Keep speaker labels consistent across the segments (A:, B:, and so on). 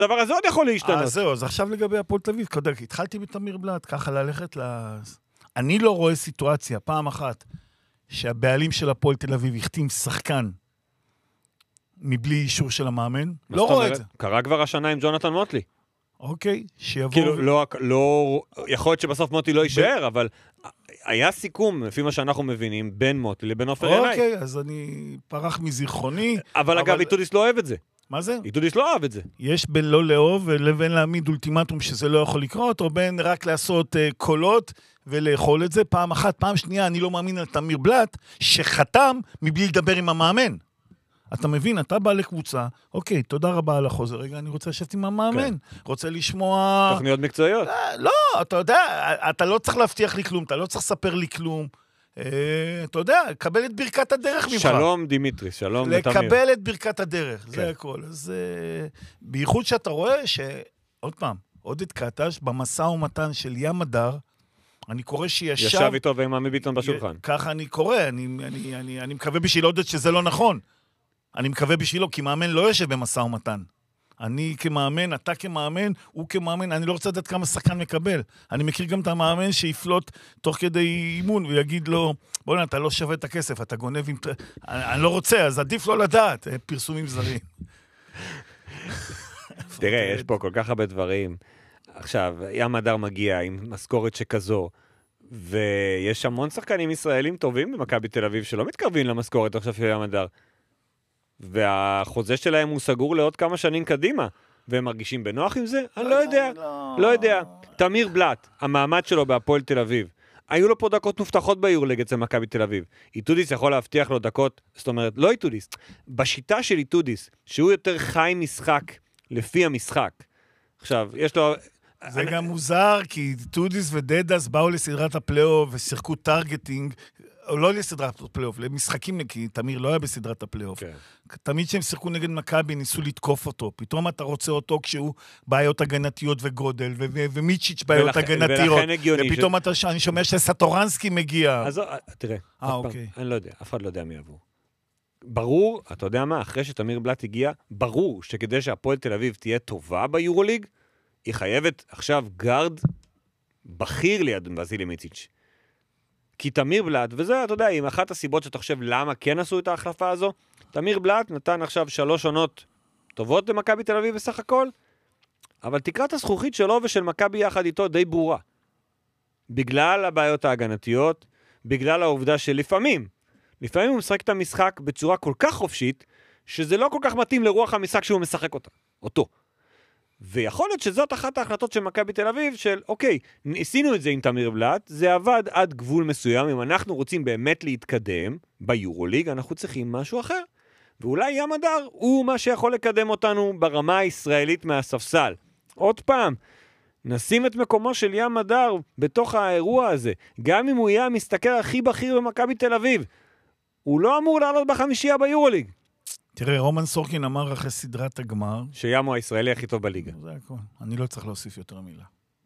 A: הדבר הזה עוד יכול להשתנות.
B: זהו, אז עכשיו לגבי הפועל תל אביב, התחלתי בתמיר בלאט, ככה ללכת אני לא רואה סיטואציה, פעם אחת, שהבעלים של הפועל תל אביב החתים שחקן מבלי אישור של המאמן. לא רואה את זה.
A: קרה כבר השנה עם ג'ונתן מוטלי.
B: אוקיי, שיבוא...
A: כאילו, לא, יכול להיות שבסוף מוטלי לא יישאר, אבל היה סיכום, לפי מה שאנחנו מבינים, בין מוטלי לבין עופר ינאי.
B: אוקיי, אז אני פרח מזיכרוני.
A: אבל אגב, איתודיס לא אוהב את זה.
B: מה זה?
A: איתודיס לא אוהב את זה.
B: יש בין לא לאהוב ולבין להעמיד אולטימטום שזה לא יכול לקרות, או בין רק לעשות קולות ולאכול את זה. פעם אחת, פעם שנייה, אני לא מאמין על תמיר בלאט, שחתם מבלי לדבר עם המאמן. אתה מבין, אתה בא לקבוצה, אוקיי, תודה רבה על החוזר, רגע, אני רוצה לשבת עם המאמן, רוצה לשמוע...
A: תוכניות מקצועיות.
B: לא, אתה יודע, אתה לא צריך להבטיח לי כלום, אתה לא צריך לספר לי כלום. אתה יודע, קבל את ברכת הדרך ממך.
A: שלום דימיטרי, שלום לתמיר.
B: לקבל את ברכת הדרך, זה הכל. אז בייחוד שאתה רואה עוד פעם, עודד קטש, במסע ומתן של ים הדר, אני קורא
A: ישב איתו ועם עמי ביטון בשולחן.
B: ככה אני קורא, אני מקווה בשביל עודד שזה לא נכון. אני מקווה בשבילו, כי מאמן לא יושב במסע ומתן. אני כמאמן, אתה כמאמן, הוא כמאמן, אני לא רוצה לדעת כמה שחקן מקבל. אני מכיר גם את המאמן שיפלוט תוך כדי אימון, ויגיד לו, בוא אתה לא שווה את הכסף, אתה גונב עם... אני לא רוצה, אז עדיף לא לדעת, פרסומים זרים.
A: תראה, יש פה כל כך הרבה דברים. עכשיו, ים הדר מגיע עם משכורת שכזו, ויש המון שחקנים ישראלים טובים במכבי תל אביב, שלא מתקרבים למשכורת עכשיו של ים הדר. והחוזה שלהם הוא סגור לעוד כמה שנים קדימה, והם מרגישים בנוח עם זה? אני לא יודע. תמיר בלאט, המעמד שלו בהפועל תל אביב, היו לו פה דקות מובטחות ביורליג אצל מכבי תל אביב. איתודיס יכול להבטיח לו דקות, זאת אומרת, לא איתודיס, בשיטה של איתודיס, שהוא יותר חי משחק לפי המשחק. עכשיו, יש לו...
B: זה גם מוזר, כי איתודיס ודדס באו לסדרת הפלייאוף ושיחקו טרגטינג, או לא לסדרת הפלייאוף, למשחקים, כי תמיר לא היה בסדרת הפלייאוף. תמיד שהם שיחקו נגד מכבי, ניסו לתקוף אותו. פתאום אתה רוצה אותו כשהוא בעיות הגנתיות וגודל, ומיצ'יץ' בעיות הגנתיות. ופתאום אני שומע שסטורנסקי מגיע.
A: אז תראה, אני לא יודע, אף אחד לא יודע מי יבוא. ברור, אתה יודע מה, אחרי שתמיר בלאט הגיע, ברור שכדי שהפועל תל אביב תהיה טובה ביורוליג, היא חייבת עכשיו גארד בכיר ליד בזילי מיציץ'. כי תמיר בלאט, וזה, אתה יודע, עם אחת הסיבות שאתה חושב למה כן עשו את ההחלפה הזו, תמיר בלאט נתן עכשיו 3 עונות טובות למכבי תל אביב בסך הכל, אבל תקרת הזכוכית שלו ושל מכבי יחד איתו די ברורה. בגלל הבעיות ההגנתיות, בגלל העובדה שלפעמים הוא משחק את המשחק בצורה כל כך חופשית, שזה לא כל כך מתאים לרוח המשחק שהוא משחק אותו. ויכול להיות שזאת אחת ההחלטות של מכבי תל אביב, של אוקיי, ניסינו את זה עם תמיר בלאט, זה עבד עד גבול מסוים, אם אנחנו רוצים באמת להתקדם ביורוליג, אנחנו צריכים משהו אחר. ואולי ים הדר הוא מה שיכול לקדם אותנו ברמה הישראלית מהספסל. עוד פעם, נשים את מקומו של ים הדר בתוך האירוע הזה, גם אם הוא יהיה המשתכר הכי בכיר במכבי תל אביב, הוא לא אמור לעלות בחמישייה ביורוליג.
B: תראה, רומן סורקין אמר אחרי סדרת הגמר...
A: ים הוא הישראלי הכי טוב בליגה.
B: זה הכל. אני לא צריך להוסיף יותר מילה.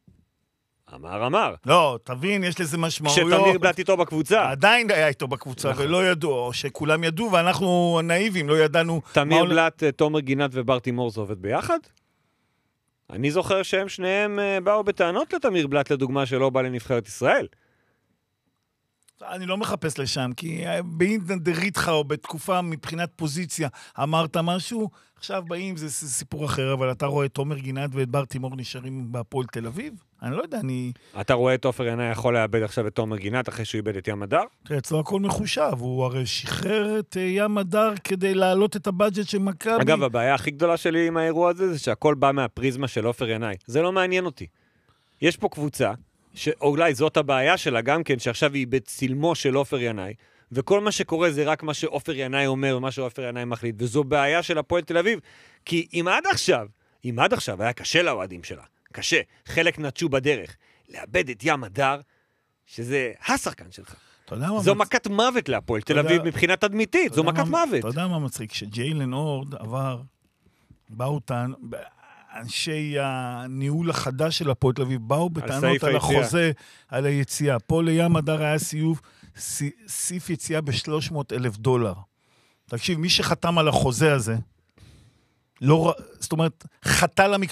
A: אמר.
B: לא, תבין, יש לזה משמעויות.
A: כשתמיר בלאט איתו בקבוצה.
B: עדיין היה איתו בקבוצה, ולא ידעו, או שכולם ידעו, ואנחנו נאיבים, לא ידענו...
A: תמיר בלאט, תומר גינת וברטי מור זה עובד ביחד? אני זוכר שהם שניהם באו בטענות לתמיר בלאט, לדוגמה שלא בא לנבחרת ישראל.
B: אני לא מחפש לשם, כי באינטנדריתך או בתקופה מבחינת פוזיציה אמרת משהו, עכשיו באים, זה סיפור אחר, אבל אתה רואה את תומר גינת ואת בר תימור נשארים בהפועל תל אביב? אני לא יודע,
A: אתה רואה את עופר ינאי יכול לאבד עכשיו את תומר גינת אחרי שהוא איבד את ים הדר?
B: תראה, אצלו הכל מחושב, הוא הרי שחרר את ים הדר כדי להעלות את הבאג'ט של מכבי.
A: אגב, הבעיה הכי גדולה שלי עם האירוע הזה, זה שהכל בא מהפריזמה של עופר ינאי. זה לא מעניין אותי. יש פה קבוצה, שאולי זאת הבעיה שלה גם כן, שעכשיו היא בצלמו של עופר ינאי, וכל מה שקורה זה רק מה שעופר ינאי אומר, ומה שעופר ינאי מחליט, וזו בעיה של הפועל תל אביב, כי אם עד עכשיו היה קשה לאוהדים שלה, קשה, חלק נטשו בדרך, לאבד את ים הדר, שזה השחקן שלך. זו מכת מוות להפועל תל אביב מבחינת תדמיתית, זו מכת מוות. אתה
B: יודע מה מצחיק? כשג'יילן אורד עבר, באו אנשי הניהול החדש של הפועל תל אביב, באו בטענות על החוזה, על היציאה. פה לים הדר היה סיף יציאה $300,000. תקשיב, מי שחתם על החוזה הזה, לא, זאת אומרת, חטא